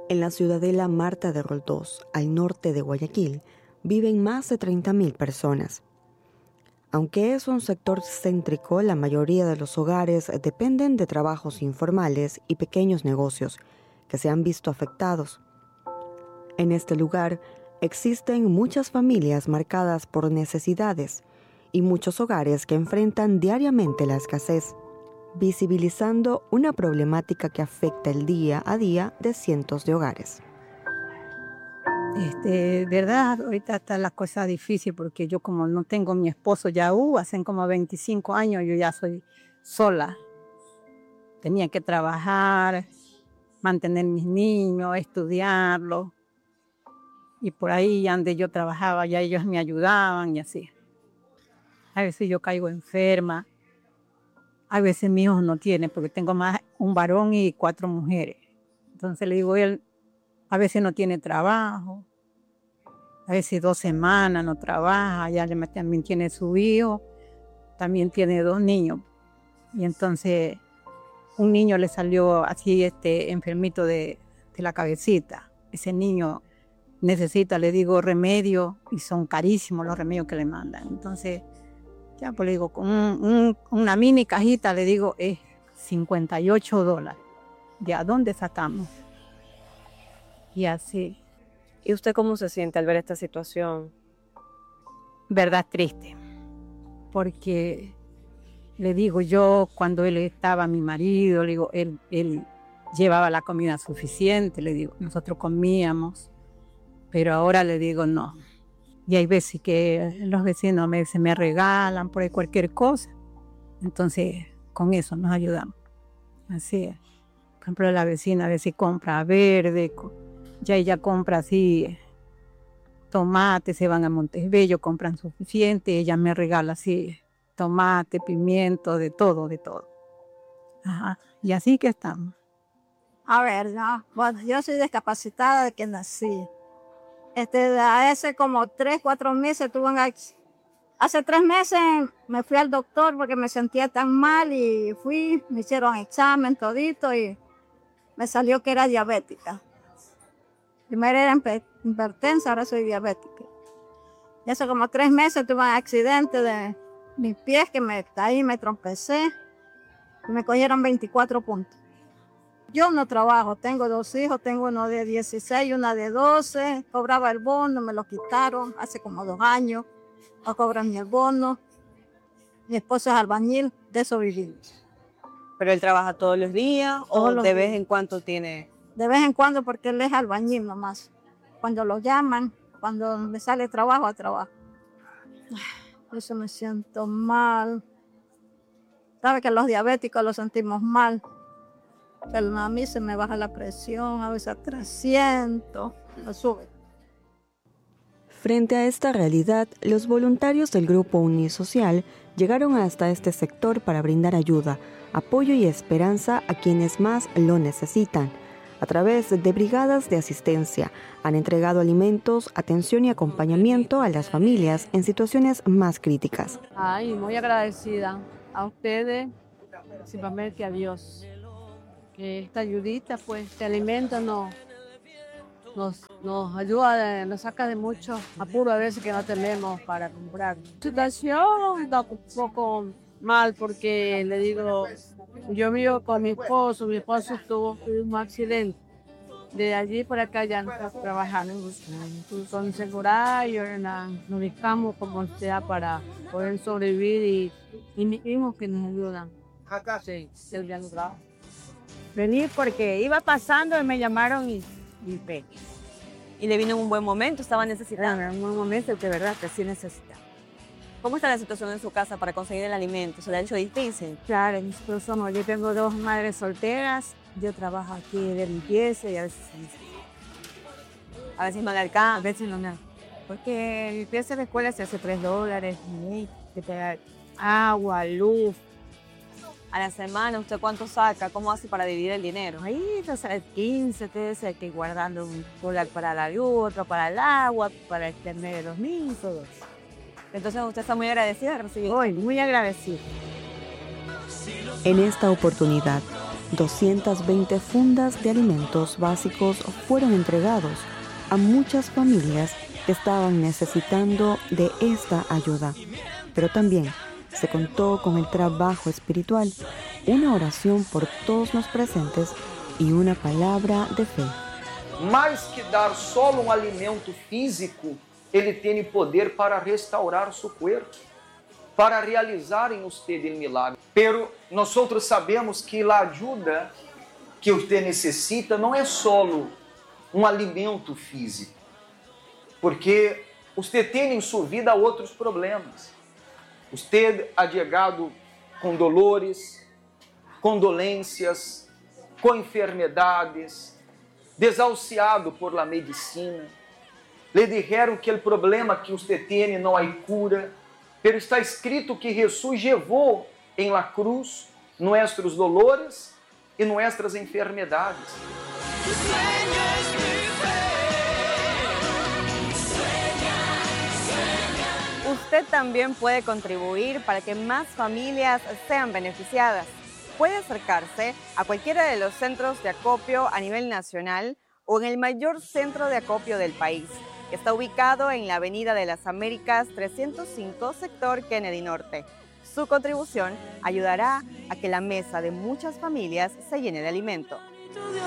En la ciudadela Marta de Roldós, al norte de Guayaquil, viven más de 30.000 personas. Aunque es un sector céntrico, la mayoría de los hogares dependen de trabajos informales y pequeños negocios que se han visto afectados. En este lugar existen muchas familias marcadas por necesidades y muchos hogares que enfrentan diariamente la escasez, visibilizando una problemática que afecta el día a día de cientos de hogares. Verdad, ahorita está la cosa difícil porque yo como no tengo mi esposo ya, hacen como 25 años, yo ya soy sola. Tenía que trabajar, mantener mis niños, estudiarlos. Y por ahí donde yo trabajaba, ya ellos me ayudaban y así. A veces yo caigo enferma. A veces mi hijo no tiene, porque tengo más un varón y 4 mujeres. Entonces le digo, él a veces no tiene trabajo. A veces 2 semanas no trabaja. Ya también tiene su hijo. También tiene 2 niños. Y entonces un niño le salió así enfermito de la cabecita. Ese niño necesita, le digo, remedio y son carísimos los remedios que le mandan. Entonces, ya pues le digo, con una mini cajita, le digo, es $58. ¿De a dónde sacamos? Y así. ¿Y usted cómo se siente al ver esta situación? Verdad triste. Porque le digo, yo cuando él estaba, mi marido, le digo, él llevaba la comida suficiente, le digo, nosotros comíamos. Pero ahora le digo no. Y hay veces que los vecinos se me regalan por ahí cualquier cosa. Entonces, con eso nos ayudamos. Así es. Por ejemplo, la vecina a veces compra verde. Ya ella compra así tomate, se van a Montesbello, compran suficiente. Ella me regala así tomate, pimiento, de todo, de todo. Ajá. Y así que estamos. A ver, no. Bueno, yo soy discapacitada de que nací. Hace como 3, 4 meses hace 3 meses me fui al doctor porque me sentía tan mal y me hicieron examen todito y me salió que era diabética. Primero era hipertensa, ahora soy diabética. Y hace como 3 meses tuve un accidente de mis pies que ahí me trompecé y me cogieron 24 puntos. Yo no trabajo, tengo 2 hijos, tengo uno de 16 y una de 12. Cobraba el bono, me lo quitaron hace como 2 años. No cobran ni el bono. Mi esposo es albañil, de eso vivimos. ¿Pero él trabaja todos los días o de vez en cuando tiene? De vez en cuando porque él es albañil nomás. Cuando lo llaman, cuando me sale trabajo, a trabajo. Eso me siento mal. Sabe que los diabéticos los sentimos mal. Pero a mí se me baja la presión, a veces a 300, lo sube. Frente a esta realidad, los voluntarios del Grupo Unisocial llegaron hasta este sector para brindar ayuda, apoyo y esperanza a quienes más lo necesitan. A través de brigadas de asistencia, han entregado alimentos, atención y acompañamiento a las familias en situaciones más críticas. Ay, muy agradecida a ustedes, principalmente a Dios. Que esta ayudita, pues, este alimento nos ayuda, nos saca de muchos apuros a veces que no tenemos para comprar. La situación está un poco mal porque, le digo, yo vivo con mi esposo tuvo un accidente. De allí por acá ya no está trabajando. Con seguridad y nos buscamos como sea para poder sobrevivir y mis hijos que nos ayudan. Sí, el día de trabajo. Vení porque iba pasando y me llamaron y pegué. ¿Y le vino en un buen momento? ¿Estaba necesitando? En un buen momento, de verdad, que sí necesitaba. ¿Cómo está la situación en su casa para conseguir el alimento? ¿Se le ha hecho difícil? Claro, nosotros yo tengo 2 madres solteras, yo trabajo aquí de limpieza y a veces A veces no le alcanza. A veces no me alcanza. Porque limpieza de la escuela se hace $3, te pega agua, luz. A la semana, ¿usted cuánto saca? ¿Cómo hace para dividir el dinero? Ahí, entonces, 15, entonces hay que ir guardando $1 para la luz, otro para el agua, para el internet de los niños, todo eso. Entonces usted está muy agradecida de recibir. Hoy, muy agradecida. En esta oportunidad, 220 fundas de alimentos básicos fueron entregados a muchas familias que estaban necesitando de esta ayuda. Pero también se contó con el trabajo espiritual, una oración por todos los presentes y una palabra de fe. Mais que dar solo um alimento físico, ele tem poder para restaurar seu corpo, para realizar em usted el milagre. Pero nosotros sabemos que a ajuda que usted necessita não é solo um alimento físico, porque usted tem em sua vida outros problemas. Usted ha chegado com dolores, com dolências, com enfermedades, desahuciado por la medicina. Le dijeron que el problema que usted tiene no hay cura, pero está escrito que Jesús llevó en la cruz nuestros dolores y nuestras enfermedades. Usted también puede contribuir para que más familias sean beneficiadas. Puede acercarse a cualquiera de los centros de acopio a nivel nacional o en el mayor centro de acopio del país, que está ubicado en la Avenida de las Américas 305, sector Kennedy Norte. Su contribución ayudará a que la mesa de muchas familias se llene de alimento.